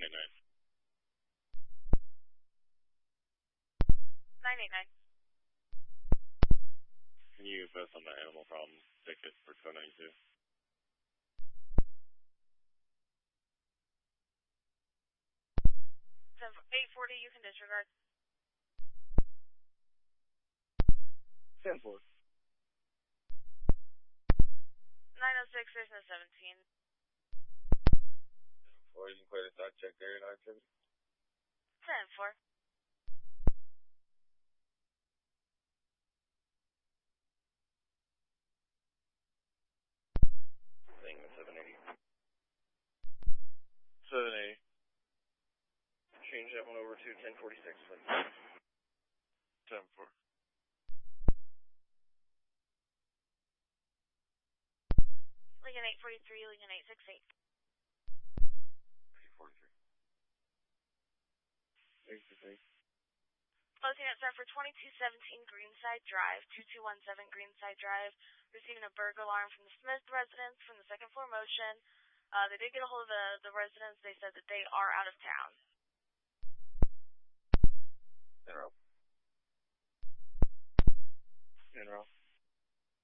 989. 989. Can you post on the animal problem ticket for code 92? 840, you can disregard. 10-4. 906, there's no 17. 10-4, you can clear the dot check area and activity. 10-4. Thing with 780. 780. Change that one over to 1046, please. 10-4. Lincoln 843, Lincoln 868. 843. 868. Closing at start for 2217 Greenside Drive, 2217 Greenside Drive. Receiving a burglar alarm from the Smith residence from the second floor motion. They did get a hold of the residents. They said that they are out of town.